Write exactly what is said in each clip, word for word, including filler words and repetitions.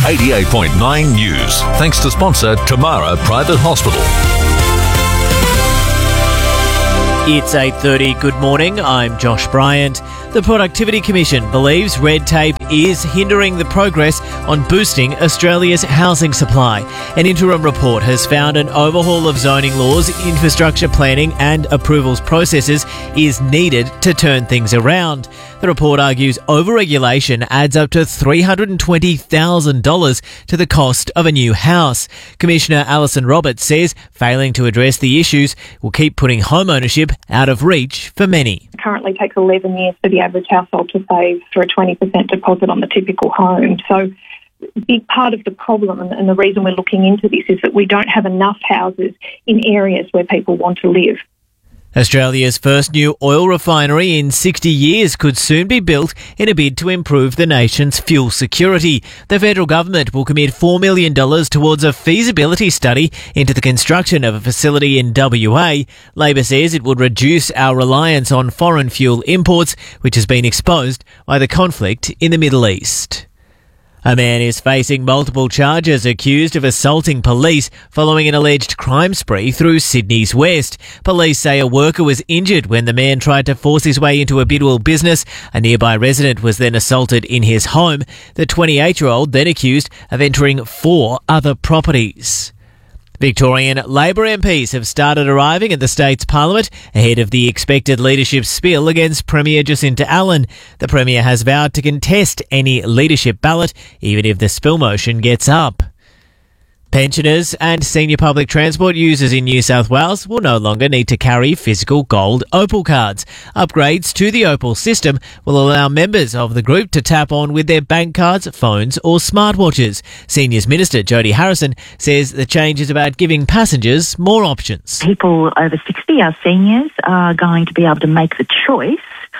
eighty-eight point nine News. Thanks to sponsor Tamara Private Hospital. It's eight thirty. Good morning. I'm Josh Bryant. The Productivity Commission believes red tape is hindering the progress on boosting Australia's housing supply. An interim report has found an overhaul of zoning laws, infrastructure planning and approvals processes is needed to turn things around. The report argues overregulation adds up to three hundred twenty thousand dollars to the cost of a new house. Commissioner Alison Roberts says failing to address the issues will keep putting home ownership out of reach for many. It currently takes eleven years for the average household to save for a twenty percent deposit on the typical home. So a big part of the problem and, and the reason we're looking into this is that we don't have enough houses in areas where people want to live. Australia's first new oil refinery in sixty years could soon be built in a bid to improve the nation's fuel security. The federal government will commit four million dollars towards a feasibility study into the construction of a facility in W A. Labor says it would reduce our reliance on foreign fuel imports, which has been exposed by the conflict in the Middle East. A man is facing multiple charges accused of assaulting police following an alleged crime spree through Sydney's west. Police say a worker was injured when the man tried to force his way into a Bidwell business. A nearby resident was then assaulted in his home. The twenty-eight-year-old then accused of entering four other properties. Victorian Labor M Ps have started arriving at the state's parliament ahead of the expected leadership spill against Premier Jacinta Allen. The Premier has vowed to contest any leadership ballot, even if the spill motion gets up. Pensioners and senior public transport users in New South Wales will no longer need to carry physical gold Opal cards. Upgrades to the Opal system will allow members of the group to tap on with their bank cards, phones or smartwatches. Seniors Minister Jody Harrison says the change is about giving passengers more options. People over sixty, our seniors, are going to be able to make the choice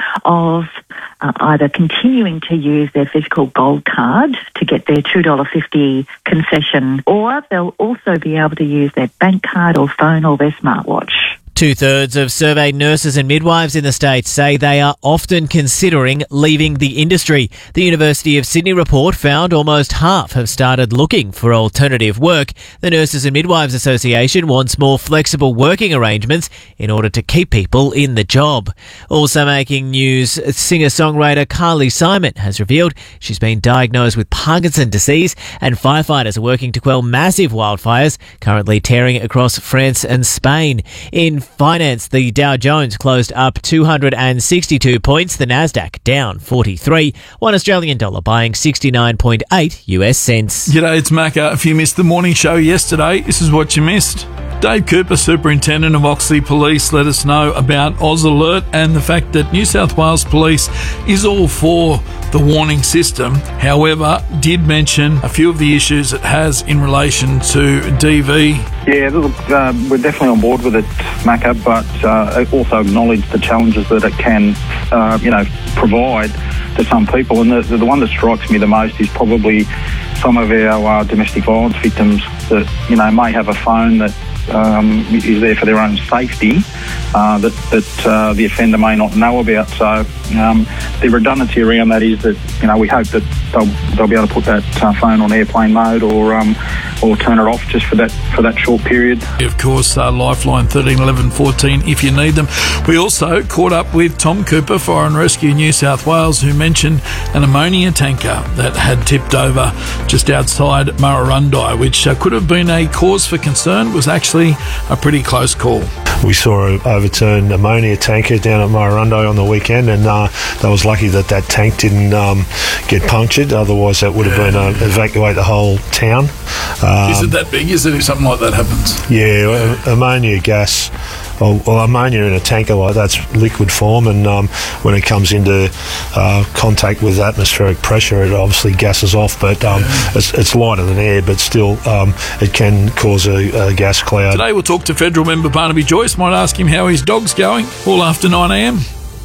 of uh, either continuing to use their physical gold card to get their two dollars fifty concession, or they'll also be able to use their bank card or phone or their smartwatch. Two-thirds of surveyed nurses and midwives in the state say they are often considering leaving the industry. The University of Sydney report found almost half have started looking for alternative work. The Nurses and Midwives Association wants more flexible working arrangements in order to keep people in the job. Also making news, singer-songwriter Carly Simon has revealed she's been diagnosed with Parkinson's disease, and firefighters are working to quell massive wildfires currently tearing across France and Spain. In finance, the Dow Jones closed up two hundred sixty-two points, the Nasdaq down forty-three, one Australian dollar buying sixty-nine point eight U S cents. G'day, it's Macca. If you missed the morning show yesterday, this is what you missed. Dave Cooper, Superintendent of Oxley Police, let us know about Oz Alert and the fact that New South Wales Police is all for the warning system. However, did mention a few of the issues it has in relation to D V. Yeah, look, uh, we're definitely on board with it, Macca, but uh, also acknowledge the challenges that it can, uh, you know, provide to some people. And the, the one that strikes me the most is probably some of our uh, domestic violence victims that, you know, may have a phone that Um, is there for their own safety uh, that, that uh, the offender may not know about. So um, the redundancy around that is that, you know, we hope that they'll, they'll be able to put that uh, phone on airplane mode or um, or turn it off just for that for that short period. Of course, uh, Lifeline thirteen eleven fourteen if you need them. We also caught up with Tom Cooper, Fire and Rescue New South Wales, who mentioned an ammonia tanker that had tipped over just outside Murrurundi, which uh, could have been a cause for concern. Was actually a pretty close call. We saw an overturned ammonia tanker down at Murrurundi on the weekend, and uh, they was lucky that that tank didn't um, get punctured. Otherwise, that would have been uh, evacuate the whole town. Um, Is it that big? Is it if something like that happens? Yeah, yeah. ammonia gas. Well, well, ammonia in a tanker like that's liquid form, and um, when it comes into uh, contact with atmospheric pressure, it obviously gases off. But um, yeah. it's, it's lighter than air, but still, um, it can cause a, a gas cloud. Today we'll talk to federal member Barnaby Joyce. Might ask him how his dog's going. All after nine a.m.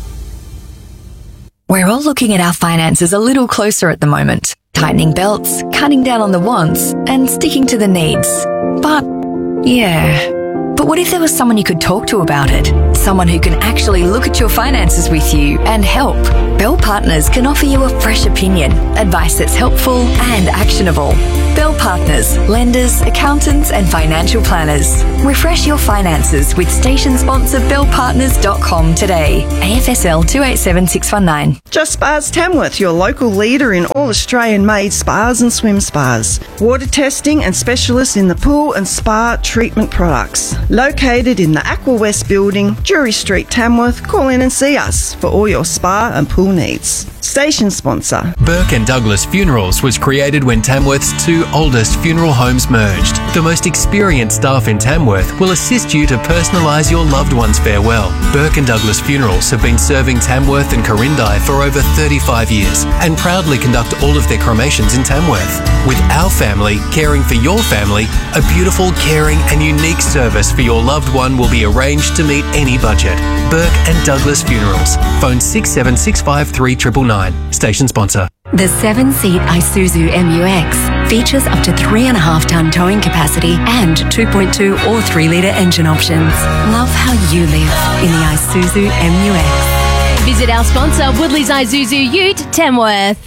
We're all looking at our finances a little closer at the moment, tightening belts, cutting down on the wants, and sticking to the needs. But yeah. But what if there was someone you could talk to about it? Someone who can actually look at your finances with you and help. Bell Partners can offer you a fresh opinion, advice that's helpful and actionable. Bell Partners, lenders, accountants and financial planners. Refresh your finances with station sponsor bell partners dot com today. A F S L two eight seven six one nine. Just Spas Tamworth, your local leader in all Australian-made spas and swim spas. Water testing and specialists in the pool and spa treatment products. Located in the Aqua West building, Drury Street, Tamworth. Call in and see us for all your spa and pool needs. Station sponsor. Burke and Douglas Funerals was created when Tamworth's two oldest funeral homes merged. The most experienced staff in Tamworth will assist you to personalise your loved one's farewell. Burke and Douglas Funerals have been serving Tamworth and Corindai for over thirty-five years and proudly conduct all of their cremations in Tamworth. With our family caring for your family, a beautiful, caring and unique service for your loved one will be arranged to meet any budget. Burke and Douglas Funerals. Phone six seven six five three nine nine nine. Station sponsor. The seven-seat Isuzu M U X features up to three point five tonne towing capacity and two point two or three litre engine options. Love how you live in the Isuzu M U X. Visit our sponsor, Woodley's Isuzu Ute, Tamworth.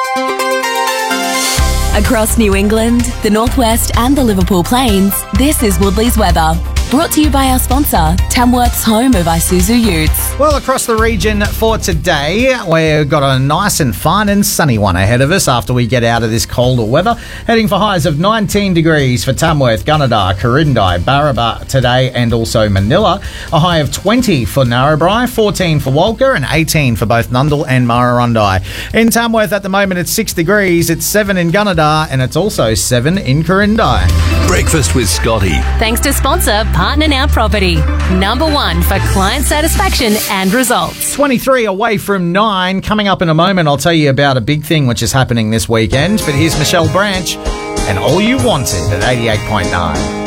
Across New England, the Northwest and the Liverpool Plains, this is Woodley's weather. Brought to you by our sponsor, Tamworth's home of Isuzu Utes. Well, across the region for today, we've got a nice and fine and sunny one ahead of us after we get out of this colder weather. Heading for highs of nineteen degrees for Tamworth, Gunnedah, Corindai, Barraba today and also Manila. A high of twenty for Narrabri, fourteen for Walker and eighteen for both Nundle and Murrurundi. In Tamworth at the moment it's six degrees, it's seven in Gunnedah and it's also seven in Corindai. Breakfast with Scotty. Thanks to sponsor Partner Now Property. Number one for client satisfaction and results. twenty-three away from nine. Coming up in a moment, I'll tell you about a big thing which is happening this weekend. But here's Michelle Branch and All You Wanted at eighty-eight point nine.